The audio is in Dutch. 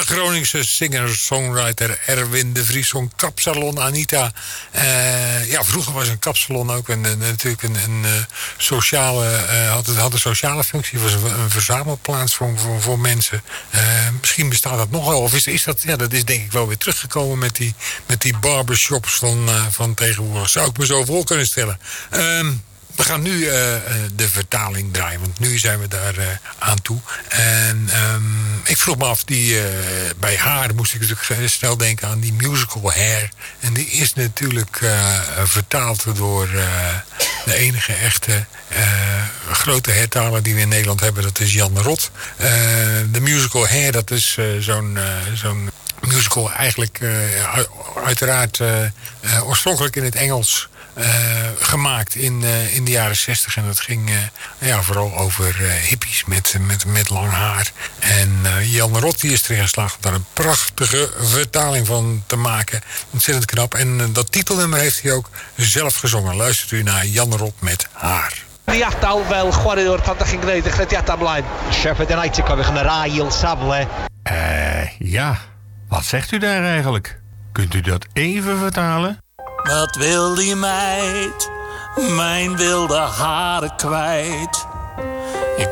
Groningse singer-songwriter Erwin de Vries zong Kapsalon Anita. Vroeger was een kapsalon ook natuurlijk een sociale... had een sociale functie. Het was een verzamelplaats voor mensen. Misschien bestaat dat nog wel. Of is dat... Ja, dat is denk ik wel weer teruggekomen met die barbershops van tegenwoordig. Zou ik me zo voor kunnen stellen. We gaan nu de vertaling draaien, want nu zijn we daar aan toe. En ik vroeg me af, bij haar moest ik natuurlijk snel denken aan die musical Hair. En die is natuurlijk vertaald door de enige echte grote hertaler die we in Nederland hebben. Dat is Jan Rot. De musical Hair, dat is zo'n musical eigenlijk uiteraard oorspronkelijk in het Engels... gemaakt in de jaren 60. En dat ging vooral over hippies met lang haar. En Jan Rot die is erin geslaagd om daar een prachtige vertaling van te maken. Ontzettend knap. En dat titelnummer heeft hij ook zelf gezongen. Luistert u naar Jan Rot met Haar. Die ardal fel chwaraewr pan 'dach chi'n gwneud y chrediadau ymlaen. Shepherd United cofiwch yn yr ail safle. Ja, wat zegt u daar eigenlijk? Kunt u dat even vertalen? Wat wil die meid, mijn wilde haren kwijt?